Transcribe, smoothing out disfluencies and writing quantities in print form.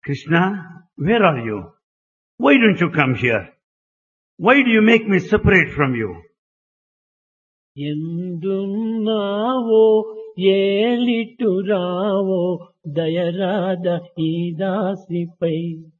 Krishna, where are you? Why don't you come here? Why do you make me separate from you? ఎందున్నావో ఏలిటురావో దయరాద ఈ దాసిపై